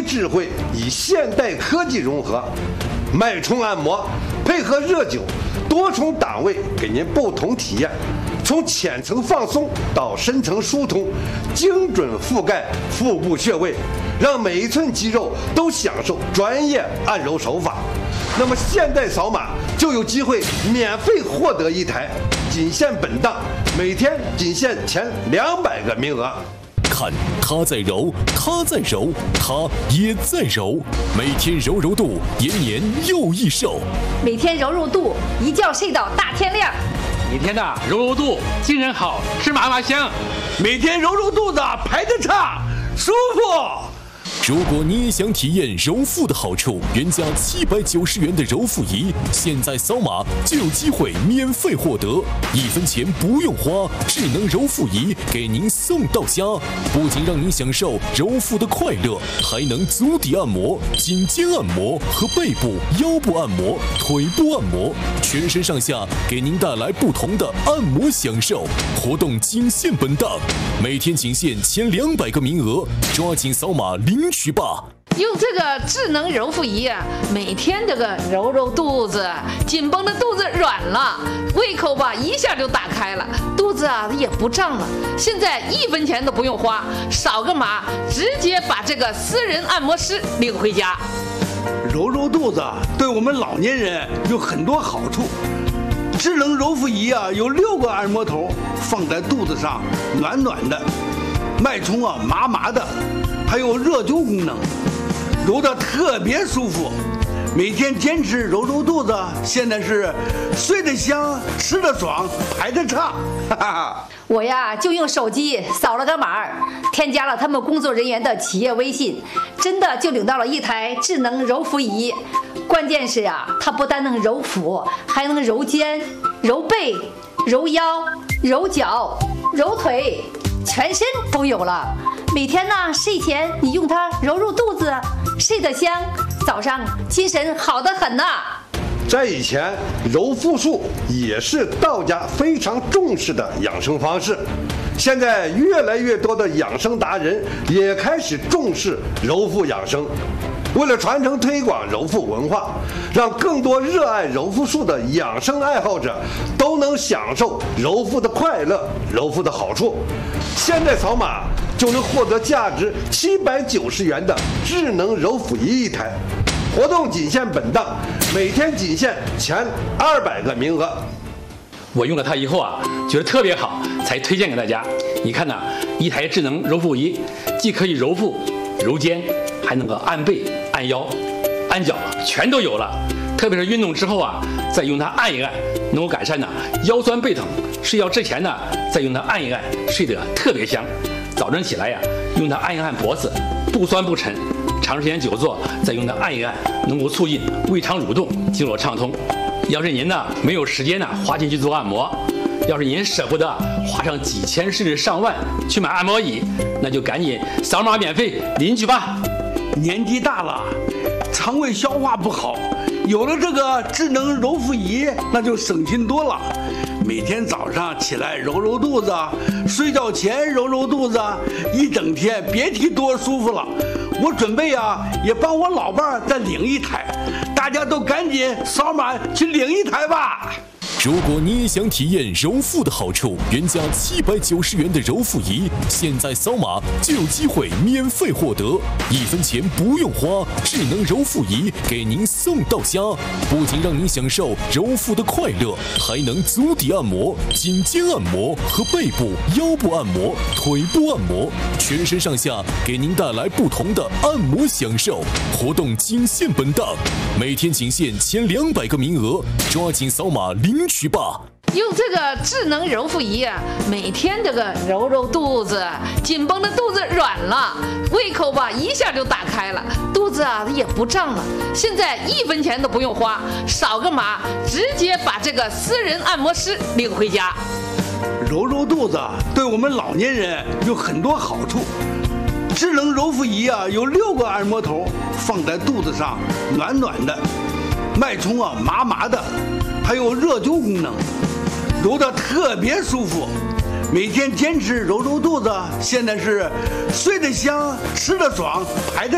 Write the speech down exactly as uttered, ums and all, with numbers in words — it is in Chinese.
智慧与现代科技融合，脉冲按摩配合热灸，多重档位给您不同体验。从浅层放松到深层疏通，精准覆盖腹部穴位，让每一寸肌肉都享受专业按揉手法。那么现在扫码就有机会免费获得一台，仅限本档，每天仅限前两百个名额。 看他在揉，他在揉，他也在揉，每天揉揉肚，延年又益寿。 每天揉揉肚，一觉睡到大天亮。 每天的揉揉肚，精神好，吃嘛嘛香。 每天揉揉肚子，排得畅，舒服。 如果你也想体验揉腹的好处，原价七百九十元的揉腹仪，现在扫码就有机会免费获得，一分钱不用花，智能揉腹仪给您送到家。不仅让您享受揉腹的快乐，还能足底按摩、颈肩按摩和背部、腰部按摩、腿部按摩，全身上下给您带来不同的按摩享受。活动仅限本档，每天仅限前两百个名额，抓紧扫码领取吧！ 用这个智能揉腹仪啊，每天这个揉揉肚子，紧绷的肚子软了，胃口吧一下就打开了，肚子啊也不胀了。现在一分钱都不用花，扫个码直接把这个私人按摩师领回家。 揉揉肚子对我们老年人有很多好处。智能揉腹仪啊，有六个按摩头放在肚子上，暖暖的，脉冲啊麻麻的，还有热灸功能，揉得特别舒服。每天坚持揉揉肚子，现在是睡得香，吃得爽，排得畅。哈哈， 我呀就用手机扫了个码，添加了他们工作人员的企业微信，真的就领到了一台智能揉腹仪。关键是呀、啊，它不但能揉腹，还能揉肩、揉背、揉腰、揉脚、揉腿，全身都有了。每天呢睡前你用它揉揉肚子，睡得香，早上精神好得很呐。 在以前，揉腹术也是道家非常重视的养生方式。现在越来越多的养生达人也开始重视揉腹养生。为了传承推广揉腹文化，让更多热爱揉腹术的养生爱好者都能享受揉腹的快乐、揉腹的好处，现在扫码就能获得价值七百九十元的智能揉腹仪一台。活动仅限本档，每天仅限前二百个名额。 我用了它以后啊，觉得特别好，才推荐给大家。你看呐、啊，一台智能揉腹仪，既可以揉腹、揉肩，还能够按背、按腰、按脚，全都有了。特别是运动之后啊，再用它按一按，能够改善呢腰酸背疼。睡觉之前呢，再用它按一按，睡得特别香。早晨起来呀、啊，用它按一按脖子，不酸不沉。长时间久坐，再用它按一按，能够促进胃肠蠕动，经络畅通。要是您呢没有时间呢花钱去做按摩，要是您舍不得花上几千甚至上万去买按摩椅，那就赶紧扫码免费领取吧。 年纪大了，肠胃消化不好，有了这个智能揉腹仪，那就省心多了。每天早上起来揉揉肚子，睡觉前揉揉肚子，一整天别提多舒服了。我准备啊，也帮我老伴儿再领一台，大家都赶紧扫码去领一台吧。 如果你也想体验揉腹的好处，原价七百九十元的揉腹仪，现在扫码就有机会免费获得，一分钱不用花，智能揉腹仪给您送到家。不仅让您享受揉腹的快乐，还能足底按摩、颈肩按摩和背部、腰部按摩、腿部按摩，全身上下给您带来不同的按摩享受。活动仅限本档，每天仅限前两百个名额，抓紧扫码领取吧！ 用这个智能揉腹仪啊，每天这个揉揉肚子，紧绷的肚子软了，胃口吧一下就打开了，肚子啊也不胀了。现在一分钱都不用花，扫个码直接把这个私人按摩师领回家。 揉揉肚子对我们老年人有很多好处。智能揉腹仪啊，有六个按摩头放在肚子上，暖暖的，脉冲啊麻麻的，还有热灸功能，揉得特别舒服。每天坚持揉揉肚子，现在是睡得香，吃得爽，排得